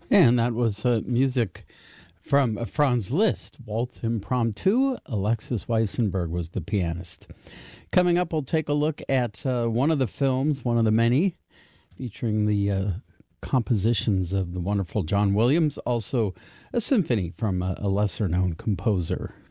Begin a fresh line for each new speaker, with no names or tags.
And that was music from Franz Liszt, Waltz Impromptu. Alexis Weissenberg was the pianist. Coming up, we'll take a look at one of the films, one of the many, featuring the compositions of the wonderful John Williams, also a symphony from a lesser-known composer.